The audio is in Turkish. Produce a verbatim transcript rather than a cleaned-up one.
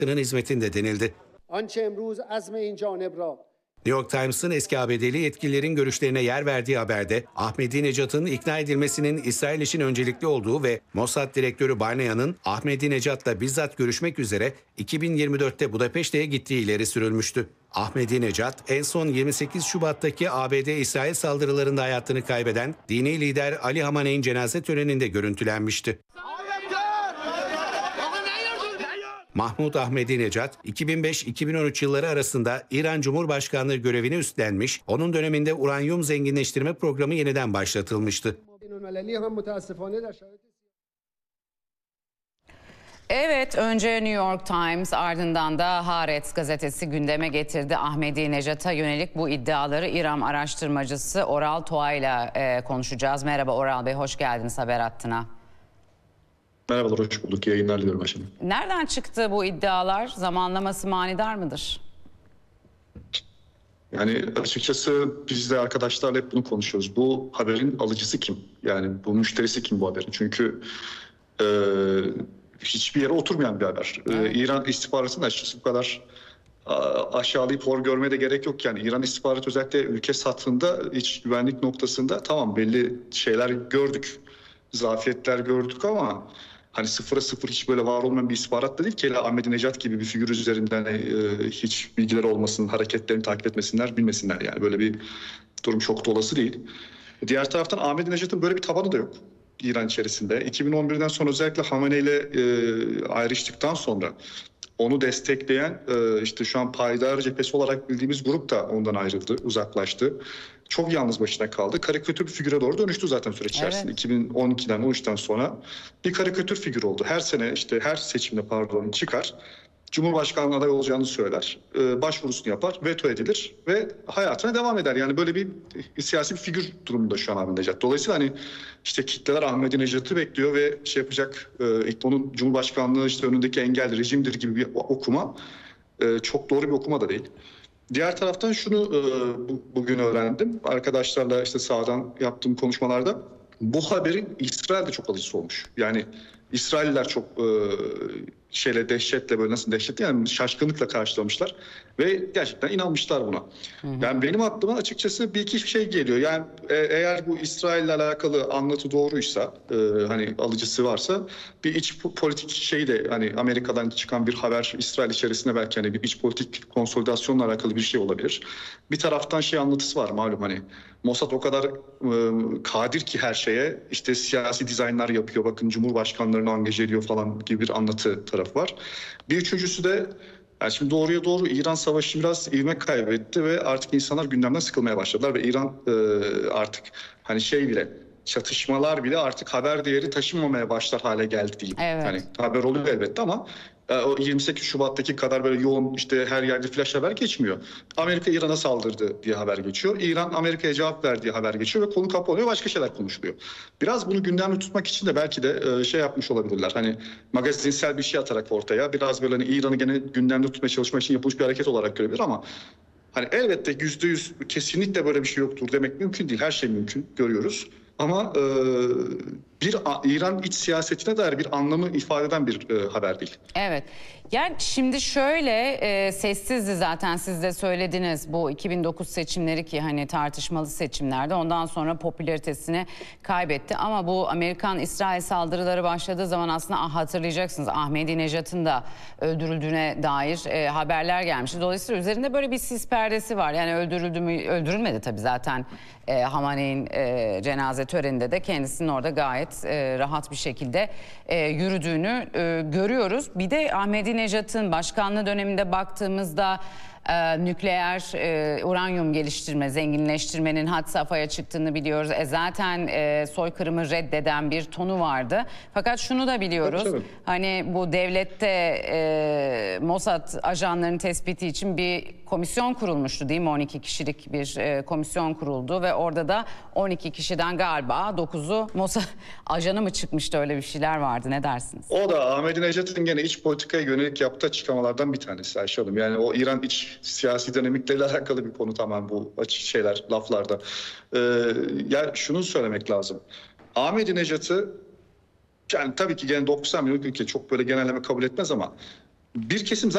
hizmetinde denildi. New York Times'ın eski A B D'li yetkililerin görüşlerine yer verdiği haberde Ahmadinejad'ın ikna edilmesinin İsrail için öncelikli olduğu ve Mossad direktörü Barnea'nın Ahmadinejad'la bizzat görüşmek üzere iki bin yirmi dörtte Budapeşte'ye gittiği ileri sürülmüştü. Ahmadinejad en son yirmi sekiz Şubat'taki A B D-İsrail saldırılarında hayatını kaybeden dini lider Ali Hamene'in cenaze töreninde görüntülenmişti. Mahmud Ahmadinejad, iki bin beş iki bin on üç yılları arasında İran Cumhurbaşkanlığı görevini üstlenmiş, onun döneminde uranyum zenginleştirme programı yeniden başlatılmıştı. Evet, önce New York Times, ardından da Haaretz gazetesi gündeme getirdi. Ahmadinejad'a yönelik bu iddiaları İran araştırmacısı Oral Toğa ile konuşacağız. Merhaba Oral Bey, hoş geldiniz haber hattına. Merhabalar, hoş bulduk. İyi yayınlar diliyorum efendim. Nereden çıktı bu iddialar? Zamanlaması manidar mıdır? Yani açıkçası biz de arkadaşlarla hep bunu konuşuyoruz. Bu haberin alıcısı kim? Yani bu müşterisi kim bu haberin? Çünkü e, hiçbir yere oturmayan bir haber. Evet. E, İran istihbaratının açıkçası bu kadar aşağılayıp hor görmeye de gerek yok. Yani İran istihbaratı özellikle ülke sathında, iç güvenlik noktasında tamam belli şeyler gördük. Zafiyetler gördük ama hani sıfıra sıfır hiç böyle var olmayan bir istihbarat da değil ki. Ahmadinejad gibi bir figür üzerinden e, hiç bilgileri olmasın, hareketlerini takip etmesinler, bilmesinler yani. Böyle bir durum çok da olası değil. Diğer taraftan Ahmadinejad'ın böyle bir tabanı da yok İran içerisinde. iki bin on birden sonra özellikle Hamenei ile e, ayrıştıktan sonra onu destekleyen e, işte şu an payidar cephesi olarak bildiğimiz grup da ondan ayrıldı, uzaklaştı. Çok yalnız başına kaldı. Karikatür bir figüre doğru dönüştü zaten süreç içerisinde. Evet. iki bin on ikiden on üçten sonra bir karikatür figür oldu. Her sene işte her seçimde pardon çıkar. Cumhurbaşkanlığı aday olacağını söyler. E, başvurusunu yapar, veto edilir ve hayatına devam eder. Yani böyle bir siyasi bir figür durumunda şu an Ahmadinejad. Dolayısıyla hani işte kitleler Ahmadinejad'ı bekliyor ve şey yapacak, e, onun Cumhurbaşkanlığı işte önündeki engel rejimdir gibi bir okuma e, çok doğru bir okuma da değil. Diğer taraftan şunu e, bu, bugün öğrendim. Arkadaşlarla işte sahadan yaptığım konuşmalarda bu haberin İsrail'de çok alıcısı olmuş. Yani İsrailliler çok e, şeyle dehşetle böyle nasıl dehşet yani şaşkınlıkla karşılamışlar ve gerçekten inanmışlar buna. Hı hı. Yani benim aklıma açıkçası bir iki şey geliyor. Yani e, eğer bu İsrail'le alakalı anlatı doğruysa e, hani alıcısı varsa bir iç politik şey de hani Amerika'dan çıkan bir haber İsrail içerisinde belki hani bir iç politik konsolidasyonla alakalı bir şey olabilir. Bir taraftan şey anlatısı var malum hani Mossad o kadar e, kadir ki her şeye işte siyasi dizaynlar yapıyor. Bakın Cumhurbaşkanlarını angaje ediyor falan gibi bir anlatı tarafı var. Bir üçüncüsü de yani şimdi doğruya doğru İran savaşı biraz ivme kaybetti ve artık insanlar gündemden sıkılmaya başladılar ve İran e, artık hani şey bile çatışmalar bile artık haber değeri taşınmamaya başlar hale geldi diyeyim. Evet. Hani haber oluyor elbette ama o yirmi sekiz Şubat'taki kadar böyle yoğun işte her yerde flash haber geçmiyor. Amerika İran'a saldırdı diye haber geçiyor. İran Amerika'ya cevap verdiği haber geçiyor ve konu kapanıyor, başka şeyler konuşuluyor. Biraz bunu gündemde tutmak için de belki de şey yapmış olabilirler. Hani magazinsel bir şey atarak ortaya biraz böyle hani İran'ı gene gündemde tutmaya çalışmak için yapılmış bir hareket olarak görebilir ama hani elbette yüzde yüz kesinlikle böyle bir şey yoktur demek mümkün değil. Her şey mümkün görüyoruz. Ama e, bir İran iç siyasetine dair bir anlamı ifade eden bir e, haber değil. Evet. Yani şimdi şöyle e, sessizdi zaten siz de söylediniz bu iki bin dokuz seçimleri ki hani tartışmalı seçimlerde ondan sonra popülaritesini kaybetti. Ama bu Amerikan-İsrail saldırıları başladığı zaman aslında ah, hatırlayacaksınız Ahmadinejad'ın da öldürüldüğüne dair e, haberler gelmişti. Dolayısıyla üzerinde böyle bir sis perdesi var. Yani öldürüldü mü? Öldürülmedi tabii zaten e, Hamenei'nin e, cenaze töreninde de kendisinin orada gayet e, rahat bir şekilde e, yürüdüğünü e, görüyoruz. Bir de Ahmadinejad'ın başkanlığı döneminde baktığımızda e, nükleer e, uranyum geliştirme, zenginleştirmenin had safhaya çıktığını biliyoruz. E, zaten e, soykırımı reddeden bir tonu vardı. Fakat şunu da biliyoruz. Tabii, tabii. Hani bu devlette e, Mossad ajanlarının tespiti için bir komisyon kurulmuştu değil mi? on iki kişilik bir e, komisyon kuruldu ve orada da on iki kişiden galiba dokuzu Mossad ajanı mı çıkmıştı, öyle bir şeyler vardı. Ne dersiniz? O da Ahmadinejad'ın gene iç politikaya yönelik yaptığı açıklamalardan bir tanesi Ayşe Hanım. Yani o İran iç siyasi dinamikleriyle alakalı bir konu tamamen bu açık şeyler, laflarda. Ee, yani şunu söylemek lazım. Ahmadinejad'ı yani tabii ki gene doksan milyon ülke çok böyle genelleme kabul etmez ama bir kesim zaten